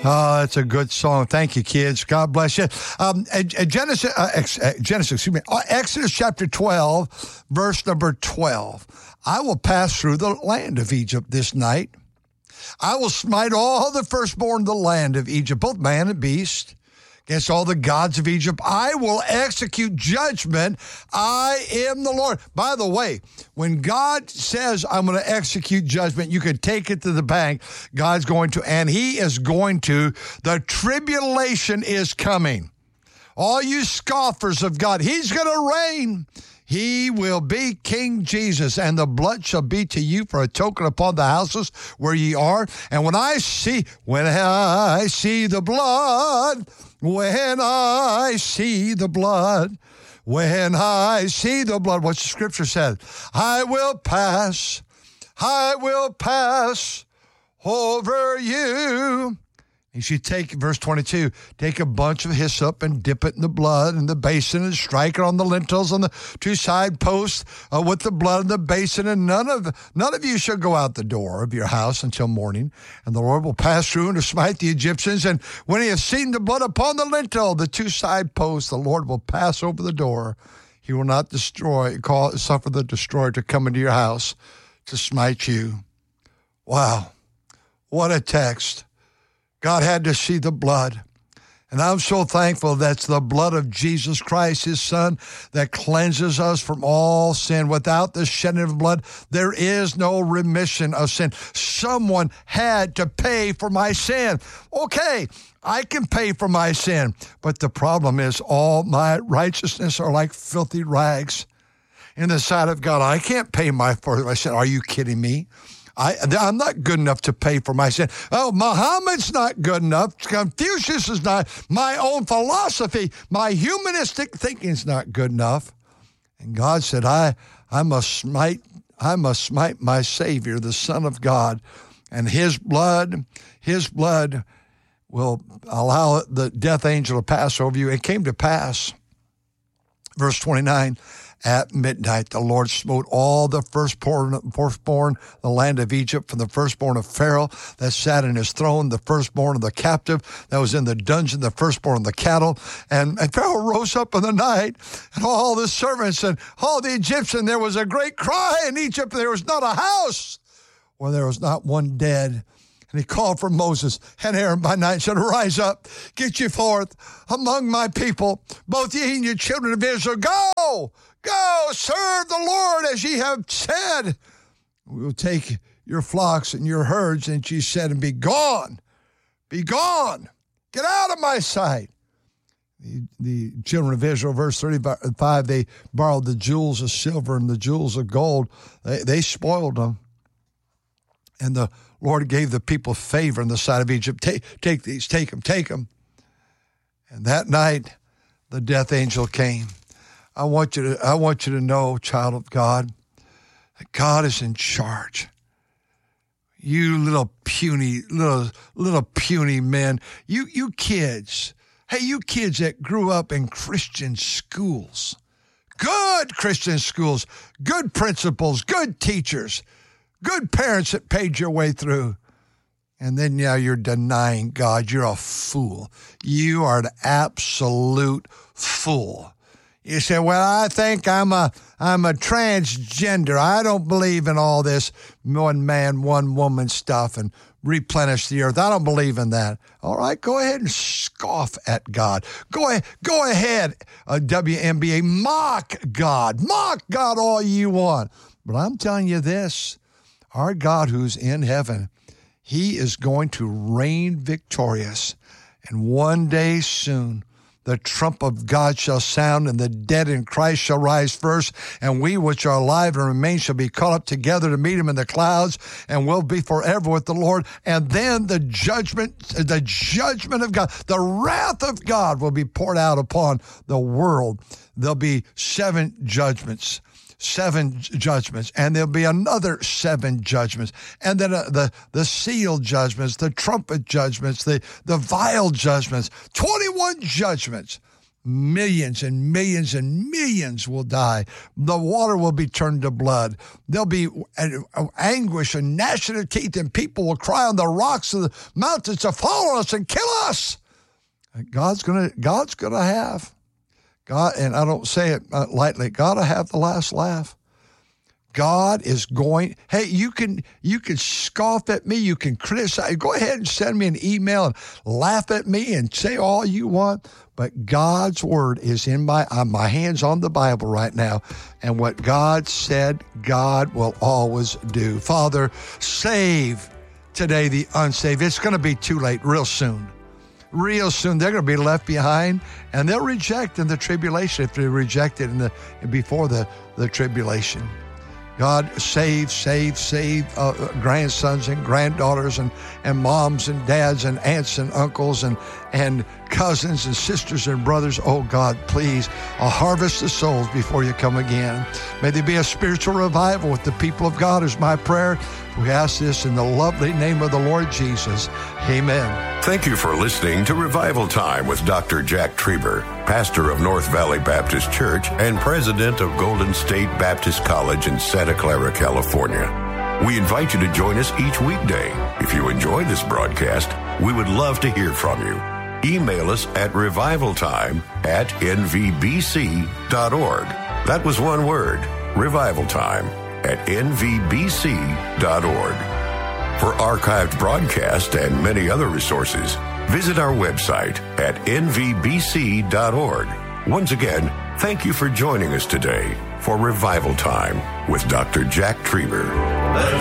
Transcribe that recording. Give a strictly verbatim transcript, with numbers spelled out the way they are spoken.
Oh, that's a good song. Thank you, kids. God bless you. Um, uh, Genesis, uh, ex, uh, Genesis, excuse me, uh, Exodus chapter twelve, verse number twelve. I will pass through the land of Egypt this night. I will smite all the firstborn of the land of Egypt, both man and beast, against all the gods of Egypt. I will execute judgment. I am the Lord. By the way, when God says, I'm going to execute judgment, you can take it to the bank. God's going to, and he is going to. The tribulation is coming. All you scoffers of God, he's going to reign. He will be King Jesus, and the blood shall be to you for a token upon the houses where ye are. And when I see, when I see the blood, when I see the blood, when I see the blood, what's the scripture said? I will pass, I will pass over you. You should take, verse twenty-two, take a bunch of hyssop and dip it in the blood in the basin and strike it on the lintels on the two side posts uh, with the blood in the basin, and none of none of you shall go out the door of your house until morning. And the Lord will pass through and smite the Egyptians. And when he has seen the blood upon the lintel, the two side posts, the Lord will pass over the door. He will not destroy, call, suffer the destroyer to come into your house to smite you. Wow, what a text. God had to see the blood. And I'm so thankful that's the blood of Jesus Christ, his son, that cleanses us from all sin. Without the shedding of blood, there is no remission of sin. Someone had to pay for my sin. Okay, I can pay for my sin, but the problem is all my righteousness are like filthy rags in the sight of God. I can't pay my for my sin. Are you kidding me? I, I'm not good enough to pay for my sin. Oh, Muhammad's not good enough. Confucius is not. My own philosophy, my humanistic thinking is not good enough. And God said, I, I must smite, I must smite my Savior, the Son of God, and his blood, his blood will allow the death angel to pass over you. It came to pass, verse twenty-nine, at midnight, the Lord smote all the firstborn, firstborn, the land of Egypt, from the firstborn of Pharaoh that sat in his throne, the firstborn of the captive that was in the dungeon, the firstborn of the cattle. And, and Pharaoh rose up in the night, and all the servants and all the Egyptians, there was a great cry in Egypt. There was not a house where there was not one dead. And he called for Moses and Aaron by night and said, rise up, get you forth among my people, both ye and your children of Israel. Go! Go, serve the Lord as ye have said. We will take your flocks and your herds, and she said, and be gone, be gone, get out of my sight. The, the children of Israel, verse thirty-five, they borrowed the jewels of silver and the jewels of gold. They, they spoiled them. And the Lord gave the people favor in the sight of Egypt. Take, take these, take them, take them. And that night, the death angel came. I want you to, I want you to know, child of God, that God is in charge. You little puny, little, little puny men, you, you kids, hey, you kids that grew up in Christian schools, good Christian schools, good principals, good teachers, good parents that paid your way through. And then now you're denying God. You're a fool. You are an absolute fool. You say, well, I think I'm a I'm a transgender. I don't believe in all this one man, one woman stuff and replenish the earth. I don't believe in that. All right, go ahead and scoff at God. Go ahead, go ahead, uh, W M B A, mock God. Mock God all you want. But I'm telling you this, our God who's in heaven, he is going to reign victorious. And one day soon, the trump of God shall sound, and the dead in Christ shall rise first, and we which are alive and remain shall be caught up together to meet him in the clouds, and will be forever with the Lord. And then the judgment, the judgment of God, the wrath of God will be poured out upon the world. There'll be seven judgments. Seven judgments, and there'll be another seven judgments, and then uh, the the seal judgments, the trumpet judgments, the the vial judgments, twenty-one judgments. Millions and millions and millions will die. The water will be turned to blood. There'll be anguish and gnashing of teeth, and people will cry on the rocks of the mountains to follow us and kill us. God's gonna, God's gonna have God, and I don't say it lightly. God will have the last laugh. God is going, hey, you can you can scoff at me, you can criticize. Go ahead and send me an email and laugh at me and say all you want. But God's word is in my, uh, my hands on the Bible right now. And what God said, God will always do. Father, save today the unsaved. It's going to be too late real soon. Real soon, they're going to be left behind, and they'll reject in the tribulation if they reject it in the before the, the tribulation. God, save, save, save uh, grandsons and granddaughters and, and moms and dads and aunts and uncles and, and cousins and sisters and brothers. Oh, God, please, I'll harvest the souls before you come again. May there be a spiritual revival with the people of God is my prayer. We ask this in the lovely name of the Lord Jesus. Amen. Thank you for listening to Revival Time with Doctor Jack Trieber, pastor of North Valley Baptist Church and president of Golden State Baptist College in Santa Clara, California. We invite you to join us each weekday. If you enjoy this broadcast, we would love to hear from you. Email us at revivaltime at n v b c dot org. That was one word, revivaltime at n v b c dot org. For archived broadcasts and many other resources, visit our website at n v b c dot org. Once again, thank you for joining us today for Revival Time with Doctor Jack Trieber.